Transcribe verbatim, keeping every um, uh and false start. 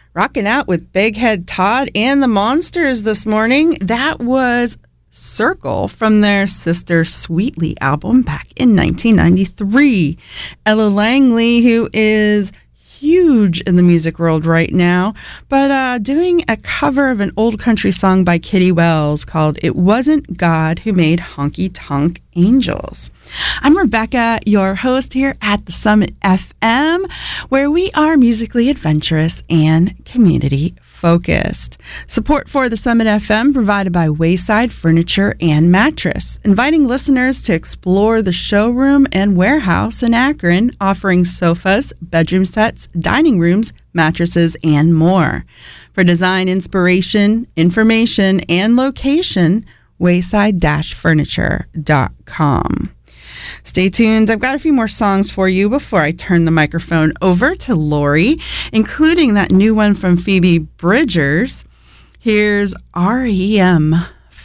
Rocking out with Big Head Todd and the Monsters this morning. That was Circle from their Sister Sweetly album back in nineteen ninety-three. Ella Langley, who is huge in the music world right now, but uh, doing a cover of an old country song by Kitty Wells called It Wasn't God Who Made Honky Tonk Angels. I'm Rebecca, your host here at the Summit F M, where we are musically adventurous and community focused. Support for the Summit F M provided by Wayside Furniture and Mattress, inviting listeners to explore the showroom and warehouse in Akron, offering sofas, bedroom sets, dining rooms, mattresses, and more. For design inspiration, information, and location, wayside dash furniture dot com. Stay tuned. I've got a few more songs for you before I turn the microphone over to Lori, including that new one from Phoebe Bridgers. Here's R E M